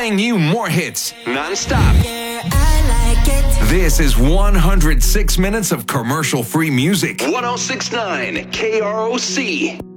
playing you more hits non-stop. Yeah, I like it. This is 106 minutes of commercial-free music. 1069 KROC.